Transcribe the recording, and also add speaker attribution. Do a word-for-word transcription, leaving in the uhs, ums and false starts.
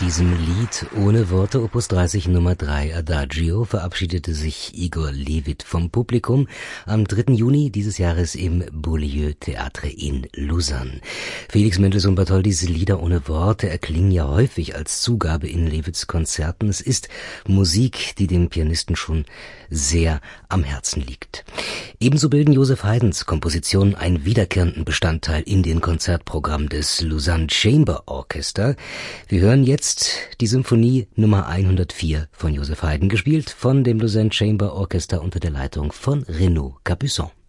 Speaker 1: diesem Lied ohne Worte, Opus dreißig Nummer drei Adagio, verabschiedete sich Igor Levit vom Publikum am dritten Juni dieses Jahres im Beaulieu Theatre in Lausanne. Felix Mendelssohn Bartholdys Lieder ohne Worte erklingen ja häufig als Zugabe in Levits Konzerten. Es ist Musik, die dem Pianisten schon sehr am Herzen liegt. Ebenso bilden Joseph Haydns Kompositionen einen wiederkehrenden Bestandteil in den Konzertprogrammen des Lausanne Chamber Orchestra. Wir hören jetzt die Symphonie Nummer hundertvier von Joseph Haydn, gespielt von dem Lausanne Chamber Orchestra unter der Leitung von Renaud Capuçon.